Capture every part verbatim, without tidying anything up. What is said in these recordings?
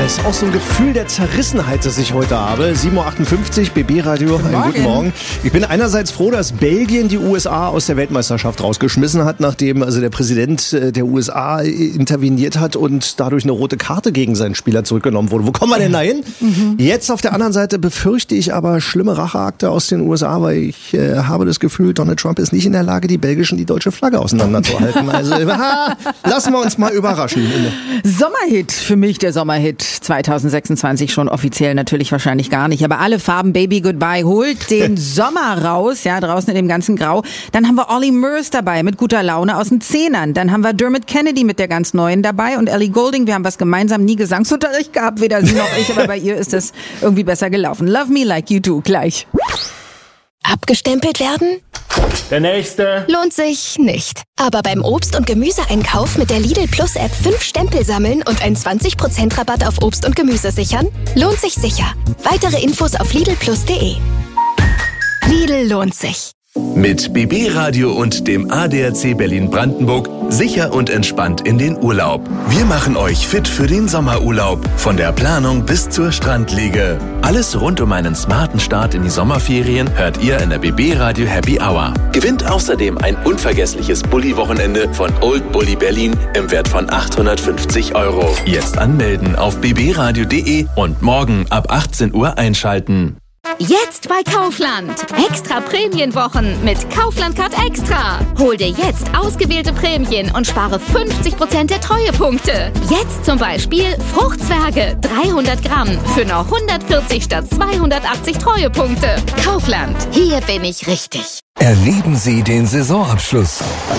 ist auch so ein Gefühl der Zerrissenheit, das ich heute habe. sieben Uhr achtundfünfzig, B B-Radio, einen Morgen. guten Morgen. Ich bin einerseits froh, dass Belgien die U S A aus der Weltmeisterschaft rausgeschmissen hat, nachdem also der Präsident der U S A interveniert hat und dadurch eine rote Karte gegen seinen Spieler zurückgenommen wurde. Wo kommen wir denn da hin? Mhm. Jetzt auf der anderen Seite befürchte ich aber schlimme Racheakte aus den U S A, weil ich äh, habe das Gefühl, Donald Trump ist nicht in der Lage, die belgischen die deutsche Flagge auseinanderzuhalten. Also ha, lassen wir uns mal überraschen. Sommerhit für mich, der Sommerhit zwanzig sechsundzwanzig schon offiziell natürlich wahrscheinlich gar nicht, aber alle Farben Baby Goodbye holt den Sommer raus, ja, draußen in dem ganzen Grau. Dann haben wir Olly Murs dabei mit guter Laune aus den Zehnern. Dann haben wir Dermot Kennedy mit der ganz neuen dabei und Ellie Goulding. Wir haben was gemeinsam nie Gesangsunterricht gehabt, weder sie noch ich, aber bei ihr ist das irgendwie besser gelaufen. Love Me Like You Do, gleich. Abgestempelt werden? Der nächste. Lohnt sich nicht. Aber beim Obst- und Gemüseeinkauf mit der Lidl Plus App fünf Stempel sammeln und einen zwanzig Prozent Rabatt auf Obst und Gemüse sichern? Lohnt sich sicher. Weitere Infos auf lidl plus punkt de. Lidl lohnt sich. Mit B B-Radio und dem A D A C Berlin-Brandenburg sicher und entspannt in den Urlaub. Wir machen euch fit für den Sommerurlaub. Von der Planung bis zur Strandliege. Alles rund um einen smarten Start in die Sommerferien hört ihr in der B B-Radio Happy Hour. Gewinnt außerdem ein unvergessliches Bulli-Wochenende von Old Bulli Berlin im Wert von achthundertfünfzig Euro. Jetzt anmelden auf b b radio punkt de und morgen ab achtzehn Uhr einschalten. Jetzt bei Kaufland. Extra Prämienwochen mit Kaufland Card Extra. Hol dir jetzt ausgewählte Prämien und spare fünfzig Prozent der Treuepunkte. Jetzt zum Beispiel Fruchtzwerge dreihundert Gramm für nur hundertvierzig statt zweihundertachtzig Treuepunkte. Kaufland. Hier bin ich richtig. Erleben Sie den Saisonabschluss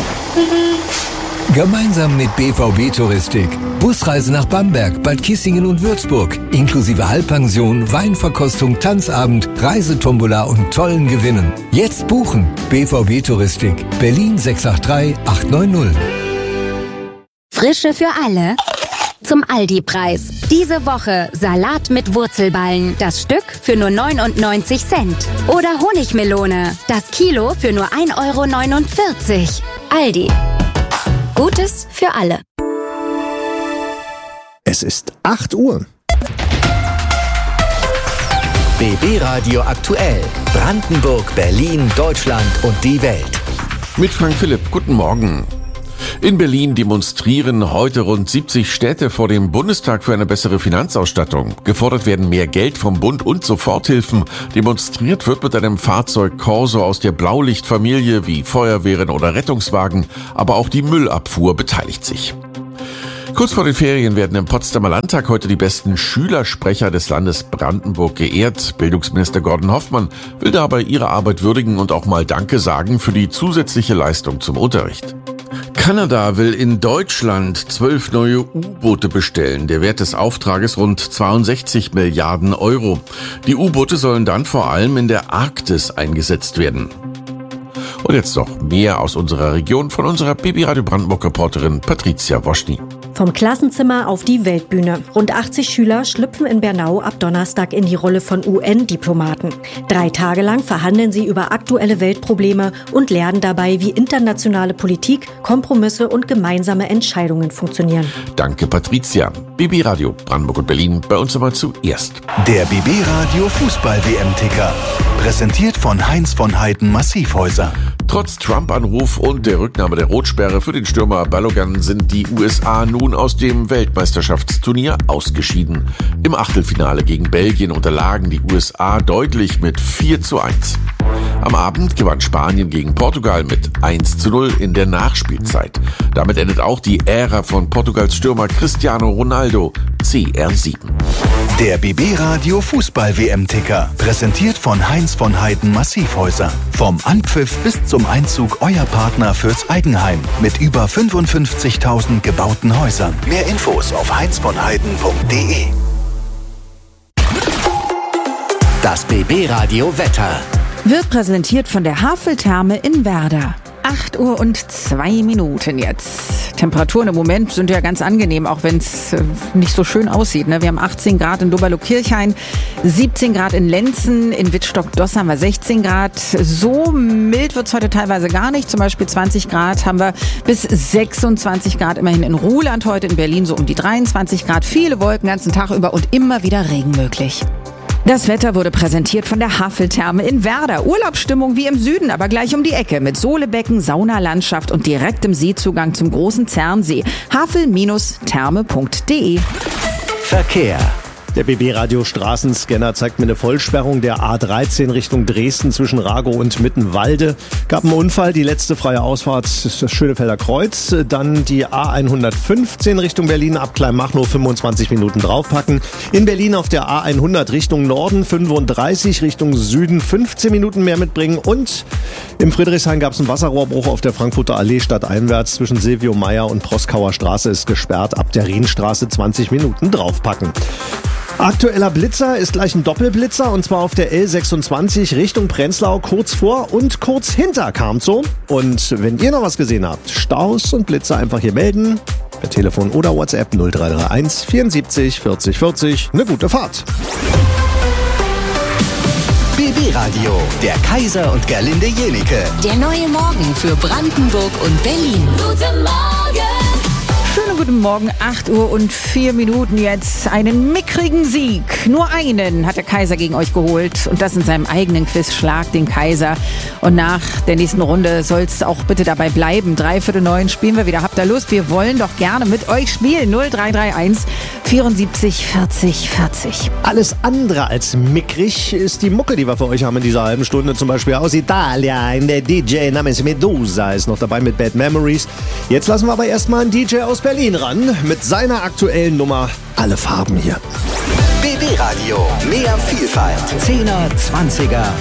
gemeinsam mit B V B Touristik. Busreise nach Bamberg, Bad Kissingen und Würzburg. Inklusive Halbpension, Weinverkostung, Tanzabend, Reisetombola und tollen Gewinnen. Jetzt buchen. B V B Touristik. Berlin sechs acht drei acht neun null. Frische für alle. Zum Aldi-Preis. Diese Woche Salat mit Wurzelballen. Das Stück für nur neunundneunzig Cent. Oder Honigmelone. Das Kilo für nur ein Euro neunundvierzig. Aldi. Gutes für alle. Es ist acht Uhr. B B-Radio aktuell. Brandenburg, Berlin, Deutschland und die Welt. Mit Frank Philipp, guten Morgen. In Berlin demonstrieren heute rund siebzig Städte vor dem Bundestag für eine bessere Finanzausstattung. Gefordert werden mehr Geld vom Bund und Soforthilfen. Demonstriert wird mit einem Fahrzeug Corso aus der Blaulichtfamilie wie Feuerwehren oder Rettungswagen. Aber auch die Müllabfuhr beteiligt sich. Kurz vor den Ferien werden im Potsdamer Landtag heute die besten Schülersprecher des Landes Brandenburg geehrt. Bildungsminister Gordon Hoffmann will dabei ihre Arbeit würdigen und auch mal Danke sagen für die zusätzliche Leistung zum Unterricht. Kanada will in Deutschland zwölf neue U-Boote bestellen. Der Wert des Auftrages rund zweiundsechzig Milliarden Euro. Die U-Boote sollen dann vor allem in der Arktis eingesetzt werden. Und jetzt noch mehr aus unserer Region von unserer B B-Radio Brandenburg-Reporterin Patricia Woschny. Vom Klassenzimmer auf die Weltbühne. Rund achtzig Schüler schlüpfen in Bernau ab Donnerstag in die Rolle von U N-Diplomaten. Drei Tage lang verhandeln sie über aktuelle Weltprobleme und lernen dabei, wie internationale Politik, Kompromisse und gemeinsame Entscheidungen funktionieren. Danke, Patricia. B B-Radio Brandenburg und Berlin, bei uns aber zuerst. Der B B-Radio Fußball-W M-Ticker. Präsentiert von Heinz von Heiden Massivhäuser. Trotz Trump-Anruf und der Rücknahme der Rotsperre für den Stürmer Balogun sind die U S A nun aus dem Weltmeisterschaftsturnier ausgeschieden. Im Achtelfinale gegen Belgien unterlagen die U S A deutlich mit vier zu eins. Am Abend gewann Spanien gegen Portugal mit eins zu null in der Nachspielzeit. Damit endet auch die Ära von Portugals Stürmer Cristiano Ronaldo, C R sieben. Der B B-Radio Fußball-W M-Ticker. Präsentiert von Heinz von Heiden Massivhäuser. Vom Anpfiff bis zum Einzug euer Partner fürs Eigenheim. Mit über fünfundfünfzigtausend gebauten Häusern. Mehr Infos auf heinz von heiden punkt de. Das B B-Radio Wetter. Wird präsentiert von der Haveltherme in Werder. acht Uhr und zwei Minuten jetzt. Temperaturen im Moment sind ja ganz angenehm, auch wenn es nicht so schön aussieht. Ne? Wir haben achtzehn Grad in Doberlo-Kirchhain, siebzehn Grad in Lenzen, in Wittstock-Doss haben wir sechzehn Grad. So mild wird es heute teilweise gar nicht. Zum Beispiel zwanzig Grad haben wir bis sechsundzwanzig Grad immerhin in Ruhland, heute in Berlin so um die dreiundzwanzig Grad. Viele Wolken den ganzen Tag über und immer wieder Regen möglich. Das Wetter wurde präsentiert von der Haveltherme in Werder. Urlaubsstimmung wie im Süden, aber gleich um die Ecke mit Sohlebecken, Saunalandschaft und direktem Seezugang zum großen Zernsee. havel Therme punkt de. Verkehr. Der B B-Radio Straßenscanner zeigt mir eine Vollsperrung der A dreizehn Richtung Dresden zwischen Ragow und Mittenwalde. Gab einen Unfall, die letzte freie Ausfahrt ist das Schönefelder Kreuz. Dann die A hundertfünfzehn Richtung Berlin ab Kleinmachnow fünfundzwanzig Minuten draufpacken. In Berlin auf der A hundert Richtung Norden fünfunddreißig, Richtung Süden fünfzehn Minuten mehr mitbringen. Und im Friedrichshain gab es einen Wasserrohrbruch auf der Frankfurter Allee stadteinwärts zwischen Silvio Meyer und Proskauer Straße ist gesperrt. Ab der Rienstraße zwanzig Minuten draufpacken. Aktueller Blitzer ist gleich ein Doppelblitzer und zwar auf der L sechsundzwanzig Richtung Prenzlau kurz vor und kurz hinter Karmzow. Und wenn ihr noch was gesehen habt, Staus und Blitzer einfach hier melden. Per Telefon oder WhatsApp null drei drei eins vierundsiebzig vierzig vierzig. Eine gute Fahrt. B B-Radio, der Kaiser und Gerlinde Jenike. Der neue Morgen für Brandenburg und Berlin. Guten Morgen! Schönen guten Morgen, acht Uhr und vier Minuten jetzt. Einen mickrigen Sieg. Nur einen hat der Kaiser gegen euch geholt. Und das in seinem eigenen Quiz Schlag den Kaiser. Und nach der nächsten Runde soll es auch bitte dabei bleiben. Dreiviertel neun spielen wir wieder. Habt ihr Lust? Wir wollen doch gerne mit euch spielen. null drei drei eins vierundsiebzig vierzig vierzig. Alles andere als mickrig ist die Mucke, die wir für euch haben in dieser halben Stunde. Zum Beispiel aus Italien. Der D J namens Medusa ist noch dabei mit Bad Memories. Jetzt lassen wir aber erstmal einen D J aus Berlin ran mit seiner aktuellen Nummer Alle Farben hier. B B-Radio, mehr Vielfalt. Zehner, Zwanziger